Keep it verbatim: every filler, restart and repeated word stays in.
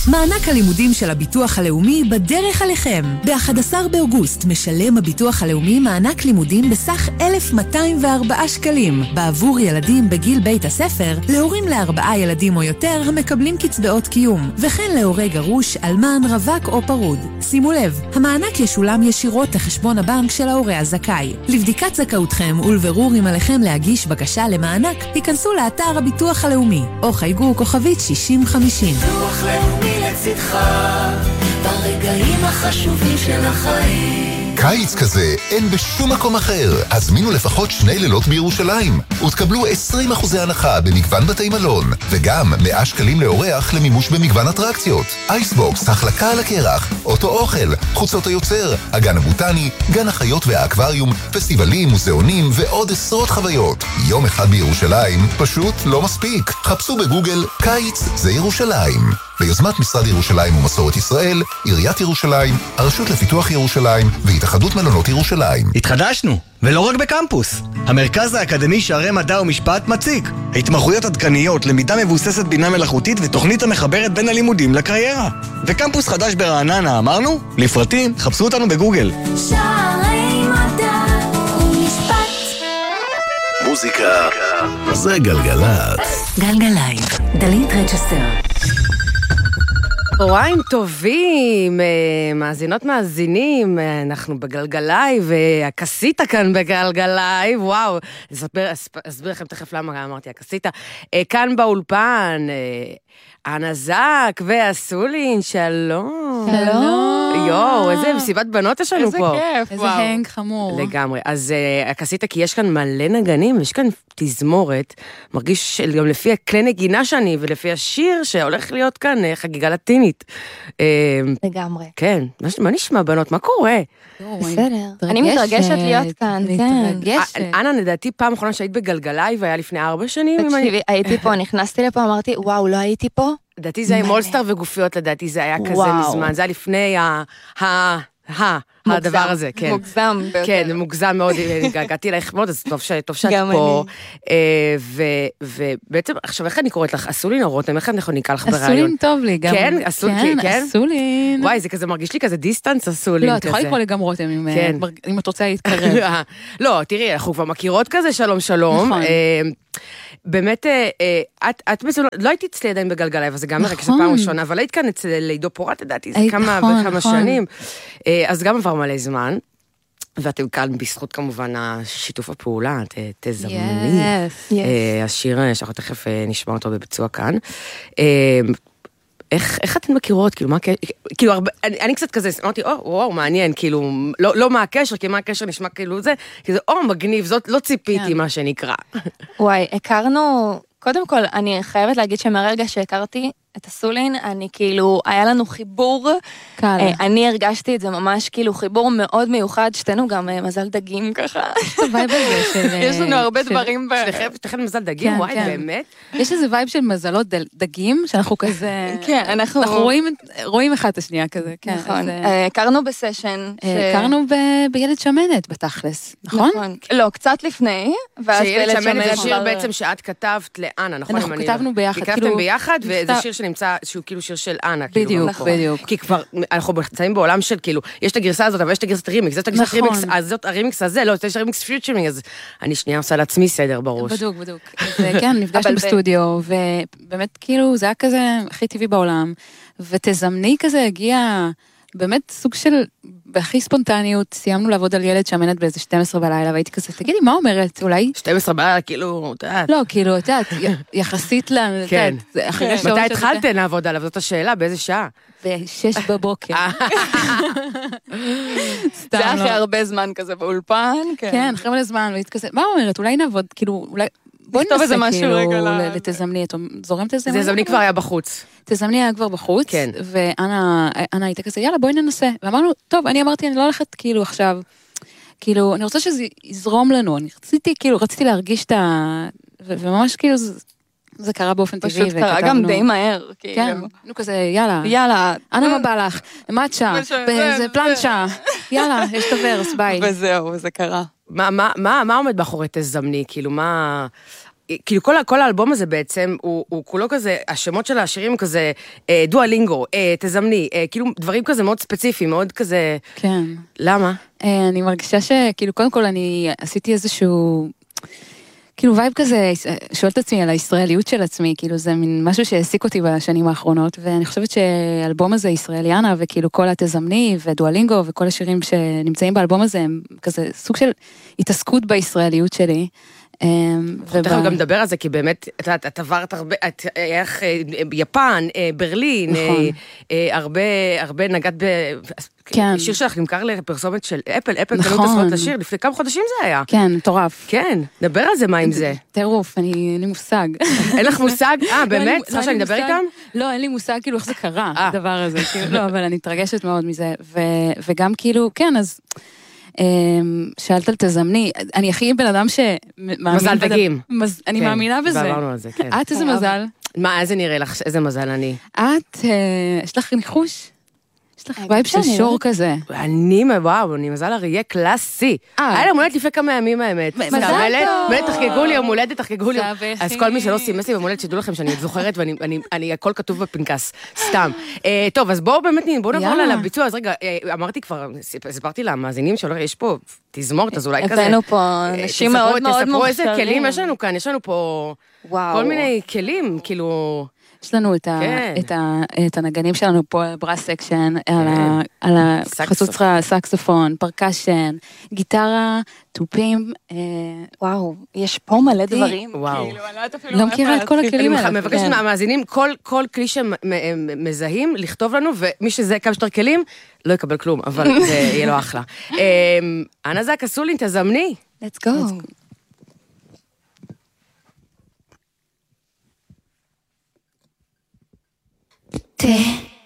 מענק הלימודים של הביטוח הלאומי בדרך עליכם. ב-אחד עשר באוגוסט משלם הביטוח הלאומי מענק לימודים בסך אלף מאתיים וארבעה שקלים, בעבור ילדים בגיל בית הספר, להורים לארבעה ילדים או יותר המקבלים קצבאות קיום, וכן להורי גרוש, אלמן, רווק או פרוד. שימו לב, המענק ישולם ישירות לחשבון הבנק של ההורה הזכאי. לבדיקת זכאותכם ולבירור אם עליכם להגיש בקשה למענק, היכנסו לאתר הביטוח הלאומי, או חייגו כוכבית שישים חמישים. ביטוח לאומי לצדך, ברגעים החשובים של החיים. קיץ כזה אין בשום מקום אחר. הזמינו לפחות שני לילות בירושלים ותקבלו עשרים אחוז הנחה במגוון בתי מלון, וגם מאה שקלים לאורח למימוש במגוון אטרקציות. אייסבוקס, החלקה על הקרח, אוטו אוכל, חוצות היוצר, הגן הבוטני, גן החיות והאקווריום, פסטיבלים, מוזיאונים ועוד עשרות חוויות. יום אחד בירושלים פשוט לא מספיק. חפשו בגוגל קיץ זה ירושלים. ביוזמת משרד ירושלים ומסורת ישראל, עיריית ירושלים, הרשות לפיתוח ירושלים והתאחדות מלונות ירושלים. התחדשנו, ולא רק בקמפוס. המרכז האקדמי שערי מדע ומשפט מציג התמחויות עדכניות, למידה מבוססת בינה מלאכותית ותוכנית המחברת בין הלימודים לקריירה. וקמפוס חדש ברעננה, אמרנו? לפרטים, חפשו אותנו בגוגל. שערי מדע ומשפט. מוזיקה זה גלגלצ. גלגלייב, דלית רג'סטר. צהריים טובים, מאזינות מאזינים, אנחנו בגלגלייב, והקסיטה כאן בגלגלייב, וואו, אסביר, אסביר לכם תכף למה אמרתי הקסיטה, כאן באולפן, הנזק והסולין, שלום. שלום. יואו, איזה מסיבת בנות יש לנו איזה פה. איזה כיף, איזה הנג חמור. לגמרי, אז uh, הקסיטה, כי יש כאן מלא נגנים, יש כאן תזמורת, מרגיש גם לפי הכלי נגינה שאני, ולפי השיר שהולך להיות כאן uh, חגיגה לטינית. לגמרי. כן, מה, מה נשמע בנות? מה קורה? בסדר. אני מתרגשת להיות כאן, כן. אנה, לדעתי פעם אחרונה שהיית בגלגלייב, והיה לפני ארבע שנים. תקשיבי, הייתי פה, נכנסתי לפה, אמרתי, וואו, לא הייתי פה? לדעתי זה היה עם אולסטאר וגופיות, לדעתי זה היה כזה מזמן, זה היה לפני ה... ה... ה... הדבר הזה, כן. מוגזם. כן, מוגזם מאוד, הגעתי אלייך מאוד, אז טוב שאת פה. ובעצם, עכשיו, איך אני קוראת לך? אסולין או רותם? איך אנחנו נקרא לך ברעיון? אסולין טוב לי, גם. כן, אסולין, כן? אסולין. וואי, זה כזה מרגיש לי כזה דיסטנס אסולין כזה. לא, את יכולה לקרוא לי גם רותם, אם את רוצה להתקרב. לא, תראי, אנחנו כבר מכירות כזה, שלום שלום. נכון. באמת, את, את בעצם, לא הייתי אצלי עדיין בגלגלייב, אז זה גם מרגש פעם ראשונה, אבל היית כאן אצל לידו פורט, ידעתי, זה כמה וכמה שנים. אז גם עבר מלא זמן, ואתם כאן בזכות כמובן השיתוף הפעולה, תזמני. השיר שאנחנו תכף נשמע אותו בביצוע כאן. איך, איך אתן מכירות, כאילו, מה, כאילו, הרבה, אני, אני קצת כזה, אמרתי, או, וואו, מעניין, כאילו, לא, לא מה הקשר, כי מה הקשר נשמע כאילו זה, כי זה, או, מגניב, זאת לא ציפיתי מה שנקרא. וואי, הכרנו, קודם כל, אני חייבת להגיד שמהרגע שהכרתי את הסולין, אני כאילו, היה לנו חיבור, אני הרגשתי את זה ממש כאילו חיבור מאוד מיוחד, שתינו גם מזל דגים ככה. יש לנו הרבה דברים. שתכן מזל דגים, וואי, באמת? יש איזה וייב של מזלות דגים, שאנחנו כזה, כן, אנחנו רואים אחד את השנייה כזה. נכון, הכרנו בסשן. הכרנו בילד שמנת, בתכלס, נכון? לא, קצת לפני. שילד שמנת זה שיר בעצם שאת כתבת לאנה, נכון? אנחנו כתבנו ביחד. כתבתם ביחד, וזה שיר שנמצא, שהוא כאילו שיר של אנה. בדיוק, בדיוק. כי כבר, אנחנו נמצאים בעולם של כאילו, יש את הגרסה הזאת, אבל יש את הגרסת הרימיקס, זאת הגרסת הרימיקס, אז זאת הרימיקס הזה, לא, יש הרימיקס פיוטשרינג, אז אני שנייה עושה לעצמי סדר בראש. בדיוק, בדיוק. כן, נפגשנו בסטודיו, ובאמת כאילו, זה היה כזה הכי טבעי בעולם, ותזמני כזה הגיע, באמת סוג של, בהכי ספונטניות, סיימנו לעבוד על ילד שמנת באיזה שתים עשרה בלילה, והייתי כזה, תגידי, מה אומרת? אולי? שתים עשרה בלילה, כאילו, את יודעת. לא, כאילו, את יודעת, יחסית לה, כן. מתי התחלתן לעבוד עליו? זאת השאלה, באיזה שעה? בשש בבוקר. זה אחרי הרבה זמן כזה באולפן. כן, אחרי מלא זמן, והייתי כזה, מה אומרת? אולי נעבוד, כאילו, אולי... בואי ננסה כאילו לתזמני, זורם תזמני? תזמני כבר היה בחוץ. תזמני היה כבר בחוץ, ואנה הייתה כזה, יאללה בואי ננסה, ואמרנו, טוב, אני אמרתי, אני לא הולכת כאילו עכשיו, כאילו, אני רוצה שזה יזרום לנו, אני רציתי כאילו, רציתי להרגיש את ה... וממש כאילו, זה קרה באופן טבעי. פשוט קרה גם די מהר. כן, נו כזה, יאללה. יאללה. אנה מה בא לך? מצ'ה, באיזה פלנצ'ה. יאללה, יש את הוורס, ביי. וזהו, זה קרה. מה עומד מאחורי תזמני? כאילו, מה... כאילו כל, כל האלבום הזה בעצם, הוא, הוא כולו כזה, השמות של השירים כזה, אה, דואלינגו, אה, תזמני, אה, כאילו דברים כזה מאוד ספציפיים, מאוד כזה... כן. למה? אה, אני מרגישה שכאילו, קודם כל אני עשיתי איזשהו... כאילו וייב כזה, שואלת עצמי על הישראליות של עצמי, כאילו זה מין משהו שהעסיק אותי בשנים האחרונות, ואני חושבת שהאלבום הזה ישראליאנה, וכאילו כל התזמני ודואלינגו, וכל השירים שנמצאים באלבום הזה, הם כזה סוג של התעסקות בישראליות שלי. תכף גם לדבר על זה, כי באמת, את עברת הרבה, את איך יפן, ברלין, הרבה נגעת ב... שיר שלך נמכר לפרסומת של אפל, אפל קנו את הזכויות לשיר, לפני כמה חודשים זה היה. כן, מטורף. כן, דבר על זה, מה עם זה? טירוף, אין לי מושג. אין לך מושג? אה, באמת? צריכה שאני אדבר איתם? לא, אין לי מושג כאילו איך זה קרה, הדבר הזה. לא, אבל אני מתרגשת מאוד מזה. וגם כאילו, כן, אז... שאלת על תזמני, אני הכי בן אדם ש... מזל דגים. אני מאמינה בזה. ועברנו על זה, כן. את איזה מזל? מה, איזה נראה לך, איזה מזל אני? את, יש לך ניחוש? יש לך וייב של שור כזה. אני, וואו, אני מזל אריה קלאסי. היה לה מולדת לפני כמה ימים האמת. מזל טוב. באמת, תחגגו לי, המולדת, תחגגו לי. אז כל מי שלא סימס לי במולדת, שדעו לכם שאני זוכרת, ואני, הכל כתוב בפנקס. סתם. טוב, אז בואו באמת, בואו נעבור לה לביצוע. אז רגע, אמרתי כבר, סיפרתי למאזינים שלא, יש פה תזמורת, אז אולי כזה. הבאנו פה אנשים מאוד מאוד תספרו איזה כלים יש לנו כאן, יש לנו פה כל מיני כלים, כאילו... יש לנו את, כן. ה, את, ה, את הנגנים שלנו פה, ברס סקשן, כן. על, ה, על החצוצרה, סקסופון, פרקשן, גיטרה, טופים. אה, וואו, יש פה מלא דברים. וואו. כאילו, אני לא מכירה את כל הכלים האלה. אני מבקשת מהמאזינים, כל, כל כלי שמזהים, לכתוב לנו, ומי שזה כמה שטר כלים, לא יקבל כלום, אבל זה יהיה לו אחלה. אנה זק, אסולין, תזמני. Let's go. Let's go. Te